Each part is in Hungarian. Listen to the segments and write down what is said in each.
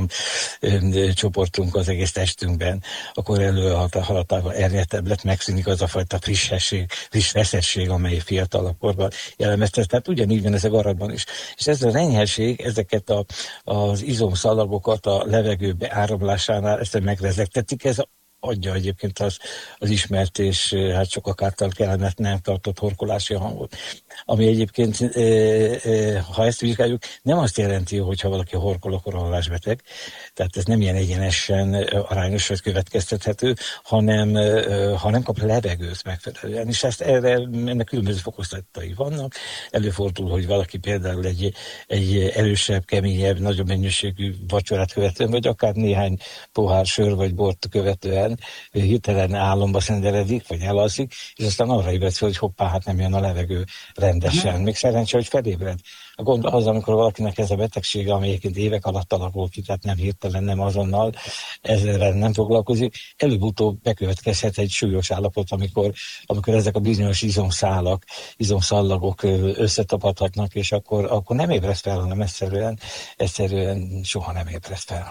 csoportunk az egész testünkben, akkor előhaladtával erjedtebb lett, megszűnik az a fajta friss feszesség, amely fiatalabb korban jellemezte. Tehát ugyanígy van ez a garatban is. És ez a enyhesség, ezeket az izomszalagokat a levegőbe áramlásánál ezt megrezegtetik, ez adja egyébként az ismert és hát sokak által kellemetlen tartott horkolási hangot. Ami egyébként, ha ezt vizsgáljuk, nem azt jelenti, hogy ha valaki horkol, akkor alvásbeteg. Tehát ez nem ilyen egyenesen arányos vagy következtethető, hanem kap levegőt megfelelően. És ennek különböző fokozatai vannak. Előfordul, hogy valaki például egy erősebb, keményebb, nagyobb mennyiségű vacsorát követően, vagy akár néhány pohár sör vagy bort követően hirtelen álomba szenderedik, vagy elalszik, és aztán arra ébred fel, hogy hoppá, hát nem jön a levegő rendesen. Még szerencsé, hogy felébred. A gond az, amikor valakinek ez a betegsége, ami egyébként évek alatt alakul ki, tehát nem hirtelen, nem azonnal, ezzel nem foglalkozik, előbb-utóbb bekövetkezhet egy súlyos állapot, amikor ezek a bizonyos izomszallagok összetapadhatnak, és akkor nem ébreszt fel, hanem egyszerűen soha nem ébreszt fel.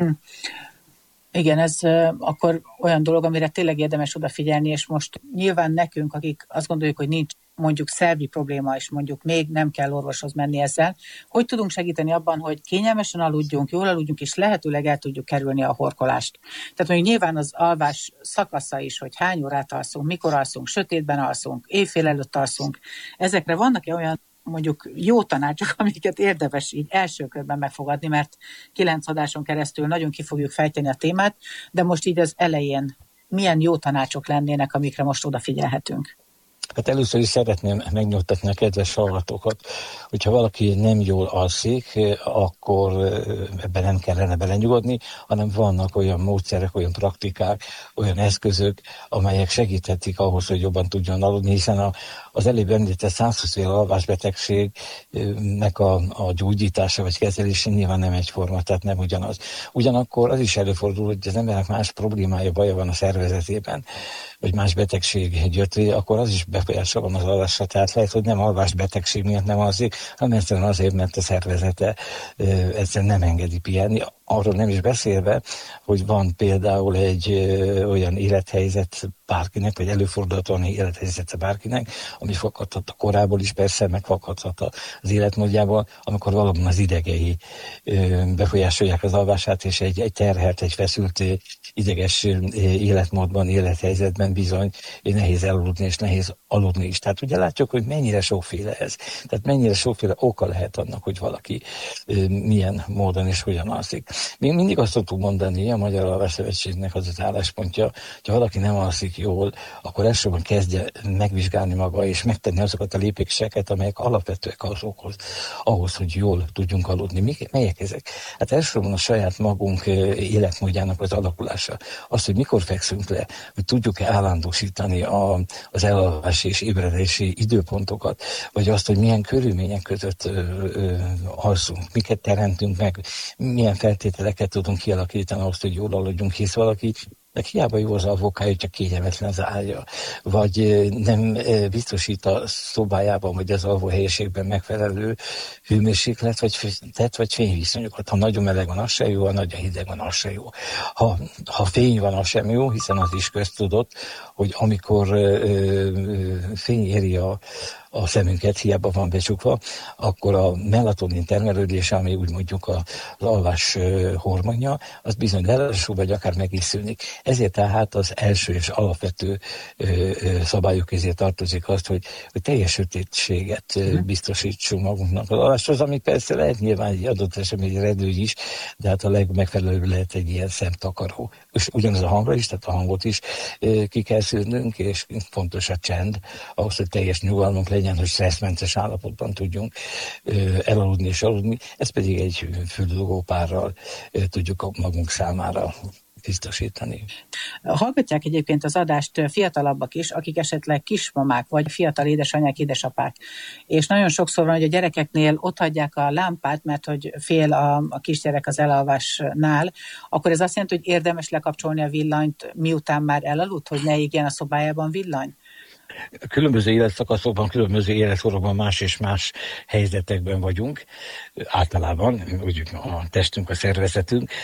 Igen, ez akkor olyan dolog, amire tényleg érdemes odafigyelni, és most nyilván nekünk, akik azt gondoljuk, hogy nincs mondjuk szervi probléma, és mondjuk még nem kell orvoshoz menni ezzel, hogy tudunk segíteni abban, hogy kényelmesen aludjunk, jól aludjunk, és lehetőleg el tudjuk kerülni a horkolást. Tehát mondjuk nyilván az alvás szakasza is, hogy hány órát alszunk, mikor alszunk, sötétben alszunk, éjfél előtt alszunk. Ezekre vannak-e olyan mondjuk jó tanácsok, amiket érdemes így első körben megfogadni, mert 9 adáson keresztül nagyon ki fogjuk fejteni a témát, de most így az elején milyen jó tanácsok lennének, amikre most odafigyelhetünk? Hát először is szeretném megnyugtatni a kedves hallgatókat, hogyha valaki nem jól alszik, akkor ebben nem kellene belenyugodni, hanem vannak olyan módszerek, olyan praktikák, olyan eszközök, amelyek segíthetik ahhoz, hogy jobban tudjon aludni, hiszen az előbb említett 120 féle alvásbetegségnek a gyógyítása vagy kezelése nyilván nem egyforma, tehát nem ugyanaz. Ugyanakkor az is előfordul, hogy az embernek más problémája, baja van a szervezetében, vagy más betegség gyötré, akkor az is befolyása van az alvásra. Tehát lehet, hogy nem alvásbetegség miatt nem alszik, hanem egyszerűen azért, mert a szervezete egyszerűen nem engedi pihenni. Arról nem is beszélve, hogy van például egy olyan élethelyzet bárkinek, vagy előfordulhat olyan élethelyzete bárkinek, ami fakadhat a korából is, persze megfakadhat az életmódjából, amikor valóban az idegei befolyásolják az alvását, és egy terhelt, egy feszült, ideges életmódban, élethelyzetben bizony nehéz elaludni, és nehéz aludni is. Tehát ugye látjuk, hogy mennyire sokféle ez. Tehát mennyire sokféle oka lehet annak, hogy valaki milyen módon és hogyan alszik. Még mindig azt tudtuk mondani, a Magyar Alvásszövetségnek az álláspontja, hogy ha valaki nem alszik jól, akkor elsősorban kezdje megvizsgálni maga, és megtenni azokat a lépéseket, amelyek alapvetőek ahhoz, hogy jól tudjunk aludni. Melyek ezek? Hát elsősorban a saját magunk életmódjának az alakulása. Az, hogy mikor fekszünk le, hogy tudjuk-e állandósítani az elalvási és ébredési időpontokat, vagy azt, hogy milyen körülmények között alszunk, miket teremtünk meg, milyen feltételeket tudunk kialakítani ahhoz, hogy jól aludjunk, hisz valaki hiába jó az alvókája, csak kényelmetlen az ágya, vagy nem biztosít a szobájában, vagy az alvóhelyiségben megfelelő hőmérséklet, vagy fényviszonyokat. Ha nagyon meleg van, az se jó, ha nagyon hideg van, az se jó. Ha fény van, az sem jó, hiszen az is köztudott, hogy amikor fény éri a szemünket, hiába van becsukva, akkor a melatonin termelődése, ami úgy mondjuk az alvás hormonja, az bizony lelassul, vagy akár meg is szűnik. Ezért tehát az első és alapvető szabályok közé tartozik azt, hogy teljes sötétséget biztosítsunk magunknak az alváshoz, ami persze lehet nyilván egy adott esetben egy redő is, de hát a legmegfelelőbb lehet egy ilyen szemtakaró. És ugyanaz a hangra is, tehát a hangot is ki kell szűrnünk, és fontos a csend, ahhoz, hogy teljes nyugalmunk legyen, hogy stresszmentes állapotban tudjunk elaludni és aludni. Ez pedig egy fürdődugó párral tudjuk magunk számára biztosítani. Hallgatják egyébként az adást fiatalabbak is, akik esetleg kismamák, vagy fiatal édesanyák, édesapák. És nagyon sokszor van, hogy a gyerekeknél otthagyják a lámpát, mert hogy fél a kisgyerek az elalvásnál, akkor ez azt jelenti, hogy érdemes lekapcsolni a villanyt, miután már elaludt, hogy ne égjen a szobájában villany? Különböző életszakaszokban, különböző életkorokban más és más helyzetekben vagyunk, általában, úgy a testünk, a szervezetünk,